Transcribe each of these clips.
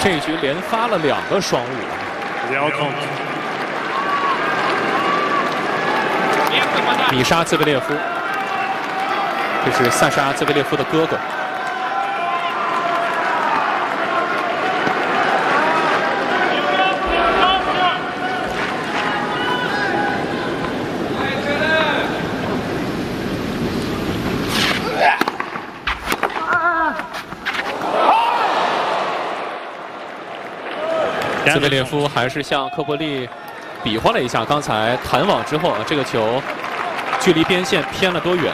这一局连发了2个双误。米沙兹维列夫，这是萨沙兹维列夫的哥哥。 兹维列夫还是向科波利比划了一下，刚才弹网之后啊，这个球距离边线偏了多远？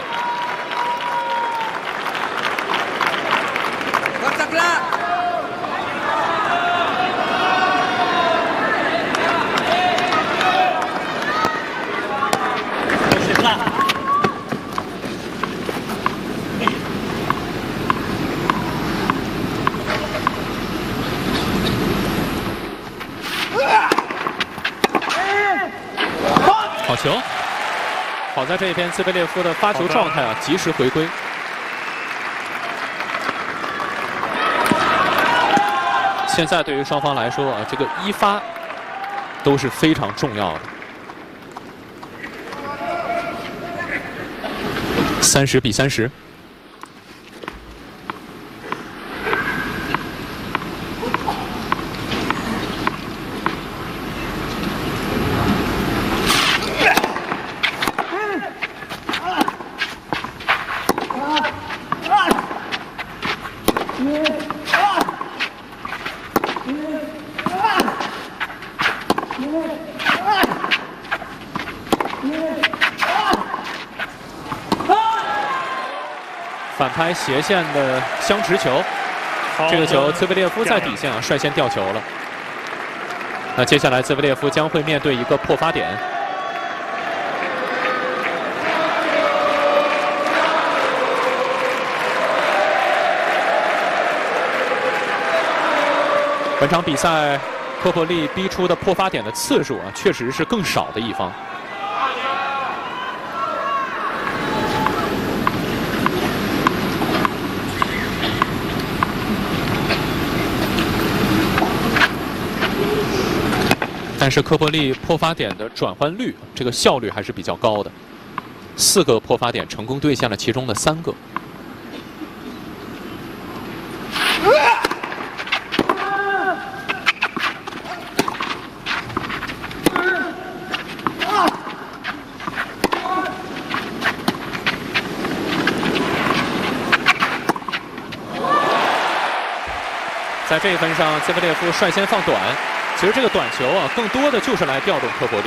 好球！好在这边兹维列夫的发球状态啊，及时回归。现在对于双方来说啊，这个一发都是非常重要的。30比30。 反拍斜线的相持球，这个球兹维列夫在底线啊率先吊球了。那接下来兹维列夫将会面对一个破发点。本场比赛，科波利逼出的破发点的次数啊，确实是更少的一方。 但是科波利破发点的转换率，这个效率还是比较高的，4个破发点成功兑现了其中的3个。在这一分上，兹维列夫率先放短。 其实这个短球啊，更多的就是来调动科波利。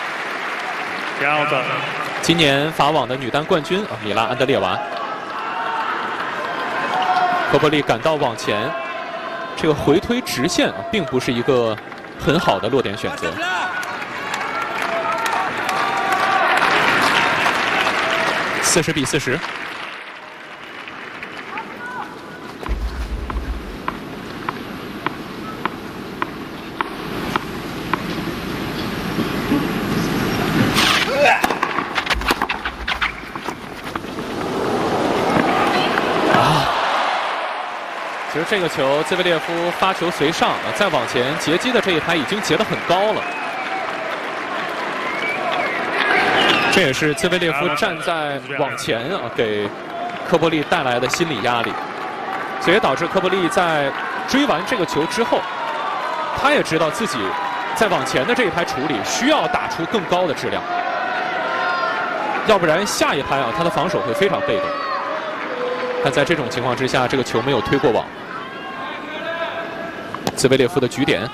今年法网的女单冠军啊，米拉安德烈娃。科波利赶到网前，这个回推直线啊，并不是一个很好的落点选择。40比40。 其实这个球，兹维列夫发球随上啊，再往前截击的这一拍已经截得很高了。这也是兹维列夫站在网前啊，给科波利带来的心理压力，所以也导致科波利在追完这个球之后，他也知道自己在往前的这一拍处理需要打出更高的质量，要不然下一拍啊，他的防守会非常被动。但在这种情况之下，这个球没有推过网。 兹维列夫的局点，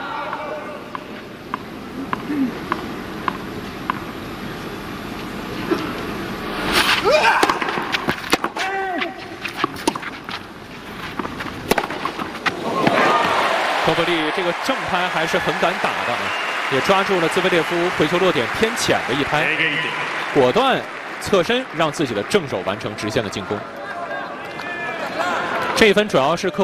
科波利这个正拍还是很敢打的，也抓住了兹维列夫回球落点偏浅的一拍，果断侧身让自己的正手完成直线的进攻。这一分主要是科。